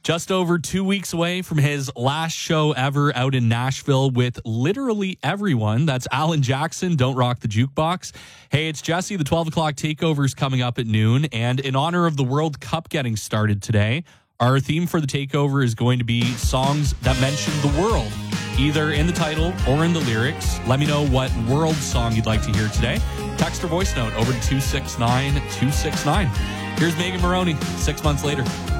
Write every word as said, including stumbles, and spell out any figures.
Just over two weeks away from his last show ever out in Nashville with literally everyone. That's Alan Jackson, Don't Rock the Jukebox. Hey, it's Jesse. The twelve o'clock takeover is coming up at noon. And in honor of the World Cup getting started today, our theme for the takeover is going to be songs that mention the world, either in the title or in the lyrics. Let me know what world song you'd like to hear today. Text or voice note over to two six nine two six nine. Here's Megan Maroney, six months later.